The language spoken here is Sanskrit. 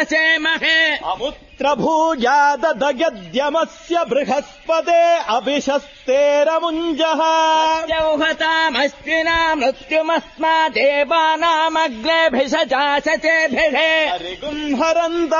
वसेमहे अमुत्रभूयाददयद्यमस्य बृहस्पते अभिशस्तेरमुञ्जः जौहतामस्तिना मृत्युमस्मादेवानामग्नेभिषजासचेभिः हरिगुंहरन्त